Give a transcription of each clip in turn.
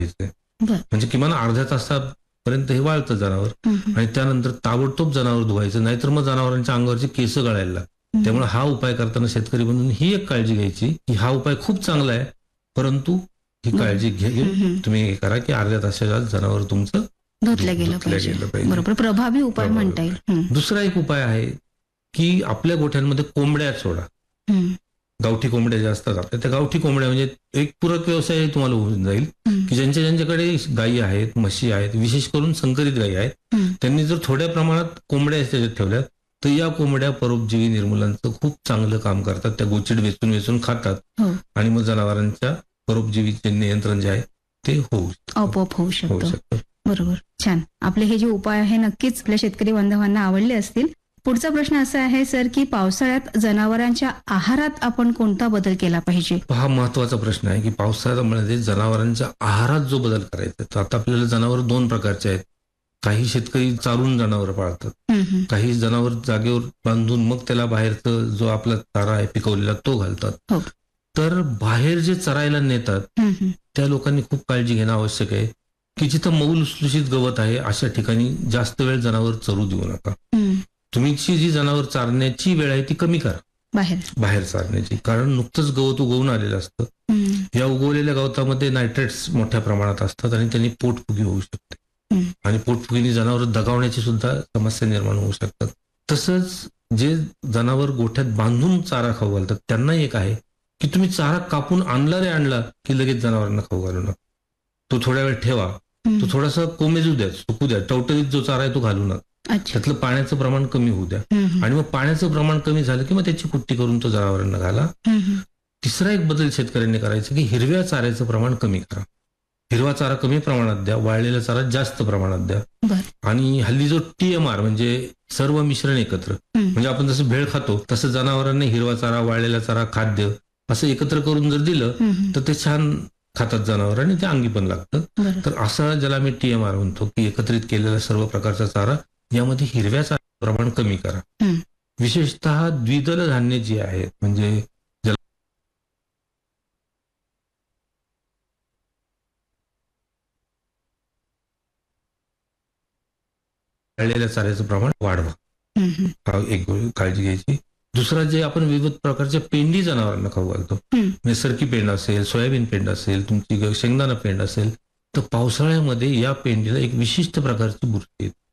म्हणजे किमान अर्ध्या तासापर्यंत हे वाळतं जनावर आणि त्यानंतर ताबडतोब जनावर धुवायचं, नाहीतर मग जनावरांच्या अंगावरचे केस गळायला लागतात. त्यामुळे हा उपाय करताना शेतकरी बंधूंनी ही एक काळजी घ्यायची की हा उपाय खूप चांगला आहे, परंतु ही काळजी घेऊन तुम्ही हे करा की अर्ध्या तासाच्या आत जनावर तुमचं धुतलं गेलं पाहिजे. बरोबर, प्रभावी उपाय म्हणता येईल. दुसरा एक उपाय आहे की आपल्या गोठ्यांमध्ये कोंबड्या सोडा. गावठी कोंबड्या ज्या असतात आपल्या, त्या गावठी कोंबड्या म्हणजे एक पूरक व्यवसाय तुम्हाला होऊन जाईल की ज्यांच्याकडे गायी आहेत, म्हशी आहेत, विशेष करून संकरित गायी आहेत, त्यांनी जर थोड्या प्रमाणात कोंबड्या त्याच्यात ठेवल्या तर या कोंबड्या परोपजीवी निर्मूलनाचं खूप चांगलं काम करतात. त्या गोचिड वेचून खातात आणि मग जनावरांच्या परोपजीवीचे नियंत्रण जे आहे ते आपोआप होऊ शकतं. बरोबर, छान. आपले हे जे उपाय आहे नक्कीच आपल्या शेतकरी बांधवांना आवडले असतील. पुढचा प्रश्न असा आहे सर की पावसाळ्यात जनावरांच्या आहारात आपण कोणता बदल केला पाहिजे? हा महत्वाचा प्रश्न आहे की पावसाळ्यामध्ये जनावरांच्या आहारात जो बदल करायचा. तर आता आपल्याला जनावर 2 प्रकारचे आहेत. काही शेतकरी चारून जनावर पाळतात, काही जनावर जागेवर बांधून मग त्याला बाहेरचा जो आपला चारा आहे पिकवलेला तो घालतात. तर बाहेर जे चरायला नेतात त्या लोकांनी खूप काळजी घेणं आवश्यक आहे की जिथं मऊ लुसलुशीत गवत आहे अशा ठिकाणी जास्त वेळ जनावर चरू देऊ नका. तुमची जी जनावर चारण्याची वेळ आहे ती कमी करा बाहेर चारण्याची, कारण नुकतंच गवत उगवून आलेलं असतं. या उगवलेल्या गवतामध्ये नायट्रेट्स मोठ्या प्रमाणात असतात आणि त्यांनी पोटफुगी होऊ शकते आणि पोटफुगीने जनावर दगावण्याची सुद्धा समस्या निर्माण होऊ शकतात. तसंच जे जनावर गोठ्यात बांधून चारा खाऊ घालतात त्यांना एक आहे की तुम्ही चारा कापून आणला की लगेच जनावरांना खाऊ घालू नका. तो थोड्या वेळ ठेवा, तो थोडासा कोमेजू द्या, सुकू द्या, टवटवीत जो चारा आहे तो घालू नका. त्यातलं पाण्याचं प्रमाण कमी होऊ द्या आणि मग पाण्याचं प्रमाण कमी झालं की मग त्याची कुट्टी करून तो जनावरांना घाला. तिसरा एक बदल शेतकऱ्यांनी करायचा की हिरव्या चाऱ्याचं प्रमाण कमी करा. हिरवा चारा कमी प्रमाणात द्या, वाळलेला चारा जास्त प्रमाणात द्या. आणि हल्ली जो TMR म्हणजे सर्व मिश्रण एकत्र, म्हणजे आपण जसं भेळ खातो तसं जनावरांना हिरवा चारा, वाळलेला चारा, खाद्य असं एकत्र करून जर दिलं तर ते छान खातात जनावर आणि ते अंगी पण लागतं. तर असं ज्याला मी TMR म्हणतो की एकत्रित केलेला सर्व प्रकारचा चारा, यामध्ये हिरव्या चाऱ्याचं प्रमाण कमी करा. विशेषतः द्विदल धान्य जी आहेत म्हणजे वाळलेल्या चाऱ्याचं प्रमाण वाढवा, एक काळजी घ्यायची. दुसरा जे आपण विविध प्रकारच्या पेंडी जनावरांना खाऊ घालतो, सरकी पेंड असेल, सोयाबीन पेंड असेल, तुमची शेंगदाणा पेंड असेल, तर पावसाळ्यामध्ये या पेंडीला एक विशिष्ट प्रकारची बुरशी येते.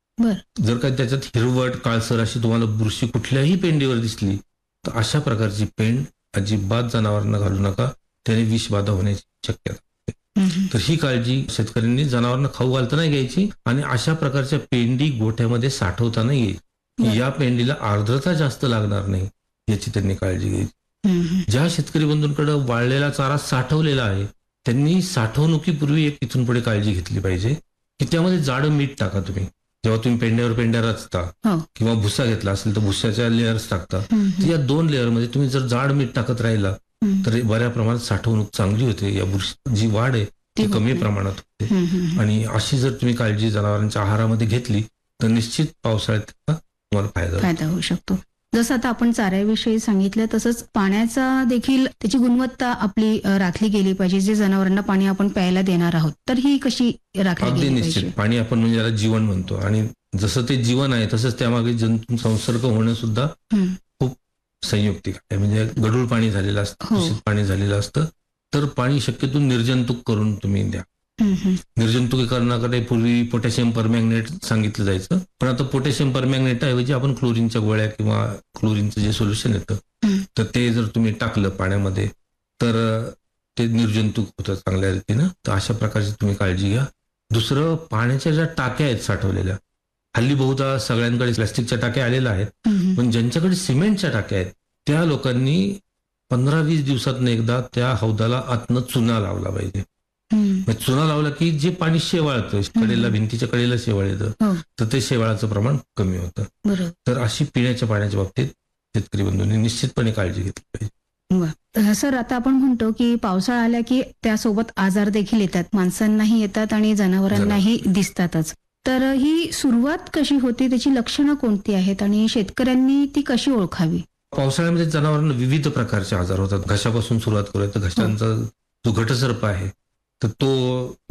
जर का त्याच्यात हिरवट काळसर अशी तुम्हाला बुरशी कुठल्याही पेंडीवर दिसली तर अशा प्रकारची पेंड अजिबात जनावरांना घालू नका, त्याने विषबाधा होण्याची शक्यता असते. तर ही काळजी शेतकऱ्यांनी जनावरांना खाऊ घालताना घ्यायची आणि अशा प्रकारच्या पेंडी गोठ्यामध्ये साठवताना येईल. या पेंडीला आर्द्रता जास्त लागणार नाही याची त्यांनी काळजी घ्यायची. ज्या शेतकरी बंधूंकडे वाळलेला चारा साठवलेला आहे त्यांनी साठवणुकीपूर्वी एक इथून पुढे काळजी घेतली पाहिजे की त्यामध्ये जाडं मीठ टाका. तुम्ही जेव्हा तुम्ही पेंड्या रचता किंवा भुसा घेतला असेल तर भुसाच्या लेअर्स टाकता, तर या 2 लेअरमध्ये तुम्ही जर जाड मीठ टाकत राहिला तर बऱ्या प्रमाणात साठवणूक चांगली होते. या बुरशी जी वाढ आहे ती कमी प्रमाणात होते आणि अशी जर तुम्ही काळजी जनावरांच्या आहारामध्ये घेतली तर निश्चित पावसाळ्यात तुम्हाला फायदा होऊ शकतो. जसं आता आपण चाऱ्याविषयी सांगितलं तसंच पाण्याचा देखील त्याची गुणवत्ता आपली राखली गेली पाहिजे. जे जनावरांना पाणी आपण प्यायला देणार आहोत तर ही कशी राखली गेली पाहिजे? निश्चित पाणी आपण म्हणजे याला जीवन म्हणतो आणि जसं ते जीवन आहे तसंच त्यामागे जंतू संसर्ग होणं सुद्धा खूप संयुक्तिक आहे. म्हणजे गढूळ पाणी झालेलं असतं, दूषित पाणी झालेलं असतं, तर पाणी शक्यतो निर्जंतुक करून तुम्ही द्या. निर्जंतुकीकरणाकडे पूर्वी पोटॅशियम परमॅंगनेट सांगितलं जायचं, पण आता पोटॅशियम परमॅंगनेट ऐवजी आपण क्लोरीनच्या गोळ्या किंवा क्लोरीनचं जे सोल्युशन येतं तर ते जर तुम्ही टाकलं पाण्यामध्ये तर ते निर्जंतुक होतं चांगल्या रीतीनं. तर अशा प्रकारची तुम्ही काळजी घ्या. दुसरं, पाण्याच्या ज्या टाक्या आहेत साठवलेल्या, हल्ली बहुधा सगळ्यांकडे प्लास्टिकच्या टाक्या आलेल्या आहेत, पण ज्यांच्याकडे सिमेंटच्या टाक्या आहेत त्या लोकांनी 15-20 दिवसातनं एकदा त्या हौदाला आतनं चुना लावला पाहिजे. चुना लावला की जे पाणी शेवाळतं, कडेला भिंतीच्या कडेला शेवाळ येतं तर ते शेवाळाचं प्रमाण कमी होतं. तर अशी पिण्याच्या पाण्याच्या बाबतीत शेतकरी बंधूंनी निश्चितपणे काळजी घेतली पाहिजे. सर, आता आपण म्हणतो की पावसाळा आला की त्यासोबत आजार देखील येतात, माणसांनाही येतात आणि जनावरांनाही दिसतातच. तर ही सुरुवात कशी होती, त्याची लक्षणं कोणती आहेत आणि शेतकऱ्यांनी ती कशी ओळखावी? पावसाळ्यामध्ये जनावरांना विविध प्रकारचे आजार होतात. घशापासून सुरुवात करूया तर घशांचा जो घटसर्प आहे तर तो